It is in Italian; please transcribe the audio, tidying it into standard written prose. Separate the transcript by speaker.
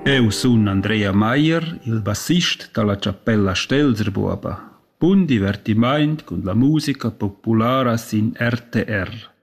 Speaker 1: Eu sun Andrea Meier, il bassist dalla Cappella Stelzerbuoba. Bun divertimaint cun la musica populara sin RTR.